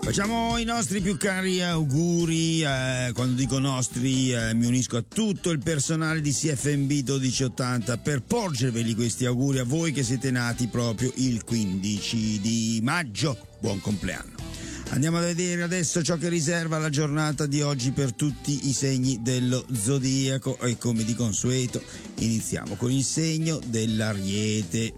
Facciamo i nostri più cari auguri, quando dico nostri mi unisco a tutto il personale di CFMB 1280 per porgerveli questi auguri a voi che siete nati proprio il 15 di maggio. Buon compleanno. Andiamo a vedere adesso ciò che riserva la giornata di oggi per tutti i segni dello zodiaco e come di consueto iniziamo con il segno dell'Ariete.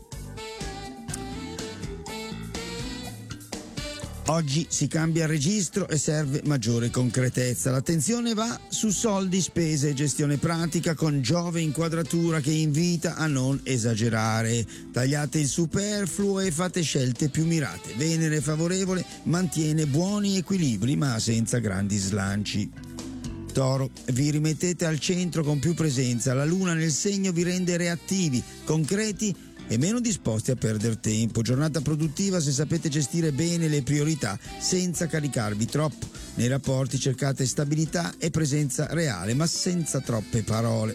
Oggi si cambia registro e serve maggiore concretezza. L'attenzione va su soldi, spese e gestione pratica con Giove in quadratura che invita a non esagerare. Tagliate il superfluo e fate scelte più mirate. Venere favorevole mantiene buoni equilibri ma senza grandi slanci. Toro, vi rimettete al centro con più presenza. La luna nel segno vi rende reattivi, concreti e meno disposti a perdere tempo. Giornata produttiva se sapete gestire bene le priorità senza caricarvi troppo. Nei rapporti cercate stabilità e presenza reale, ma senza troppe parole.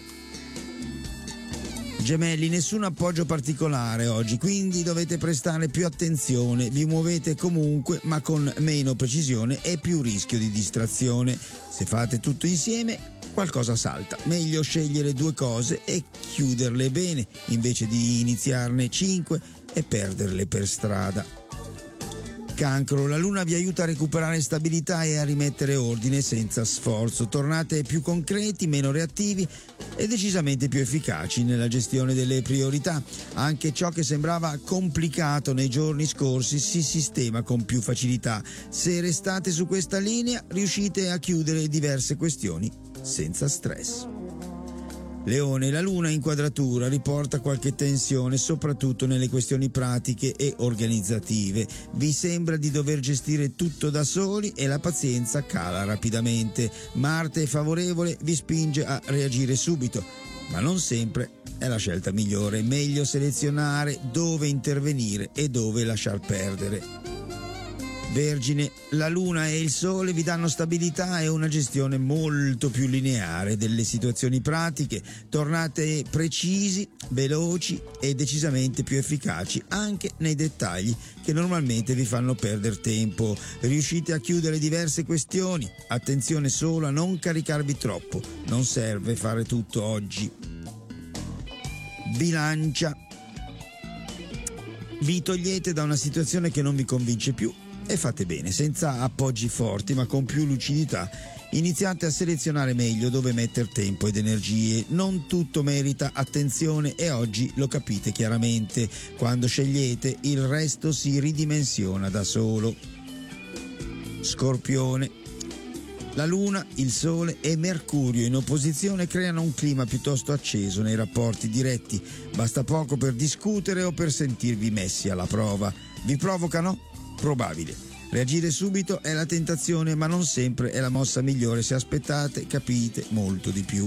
Gemelli, nessun appoggio particolare oggi, quindi dovete prestare più attenzione. Vi muovete comunque, ma con meno precisione e più rischio di distrazione. Se fate tutto insieme, qualcosa salta. Meglio scegliere 2 cose e chiuderle bene, invece di iniziarne 5 e perderle per strada. Cancro, la luna vi aiuta a recuperare stabilità e a rimettere ordine senza sforzo. Tornate più concreti, meno reattivi e decisamente più efficaci nella gestione delle priorità. Anche ciò che sembrava complicato nei giorni scorsi si sistema con più facilità. Se restate su questa linea, riuscite a chiudere diverse questioni senza stress. Leone, la luna in quadratura riporta qualche tensione soprattutto nelle questioni pratiche e organizzative. Vi sembra di dover gestire tutto da soli e la pazienza cala rapidamente. Marte favorevole vi spinge a reagire subito, ma non sempre è la scelta migliore. Meglio selezionare dove intervenire e dove lasciar perdere. Vergine, la luna e il sole vi danno stabilità e una gestione molto più lineare delle situazioni pratiche. Tornate precisi, veloci e decisamente più efficaci anche nei dettagli che normalmente vi fanno perdere tempo. Riuscite a chiudere diverse questioni. Attenzione solo a non caricarvi troppo. Non serve fare tutto oggi. Bilancia, vi togliete da una situazione che non vi convince più e fate bene, senza appoggi forti ma con più lucidità. Iniziate a selezionare meglio dove mettere tempo ed energie. Non tutto merita attenzione e oggi lo capite chiaramente. Quando scegliete, il resto si ridimensiona da solo. Scorpione, la luna, il sole e Mercurio in opposizione creano un clima piuttosto acceso nei rapporti diretti. Basta poco per discutere o per sentirvi messi alla prova. Vi provocano? Probabile. Reagire subito è la tentazione, ma non sempre è la mossa migliore. Se aspettate, capite molto di più.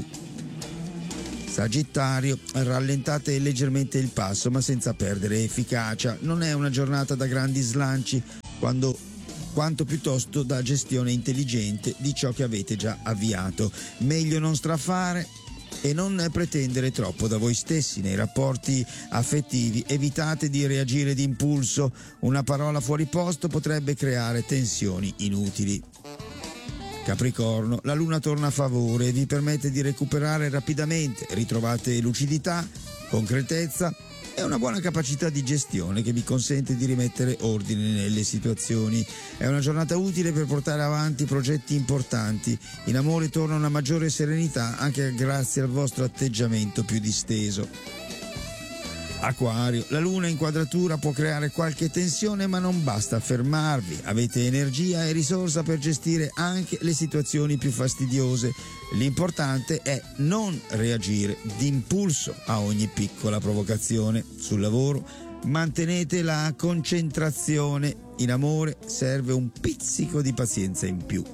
Sagittario, rallentate leggermente il passo, ma senza perdere efficacia. Non è una giornata da grandi slanci, quanto piuttosto da gestione intelligente di ciò che avete già avviato. Meglio non strafare e non pretendere troppo da voi stessi. Nei rapporti affettivi evitate di reagire d'impulso. Una parola fuori posto potrebbe creare tensioni inutili. Capricorno, la luna torna a favore e vi permette di recuperare rapidamente. Ritrovate lucidità, concretezza e una buona capacità di gestione che vi consente di rimettere ordine nelle situazioni. È una giornata utile per portare avanti progetti importanti. In amore torna una maggiore serenità anche grazie al vostro atteggiamento più disteso. Acquario, la luna in quadratura può creare qualche tensione ma non basta fermarvi. Avete energia e risorsa per gestire anche le situazioni più fastidiose. L'importante è non reagire d'impulso a ogni piccola provocazione. Sul lavoro mantenete la concentrazione. In amore serve un pizzico di pazienza in più.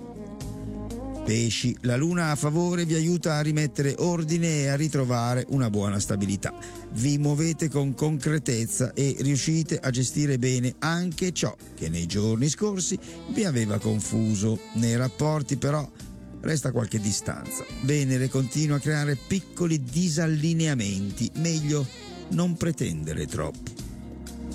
Pesci, la luna a favore vi aiuta a rimettere ordine e a ritrovare una buona stabilità. Vi muovete con concretezza e riuscite a gestire bene anche ciò che nei giorni scorsi vi aveva confuso. Nei rapporti però resta qualche distanza. Venere continua a creare piccoli disallineamenti, meglio non pretendere troppo.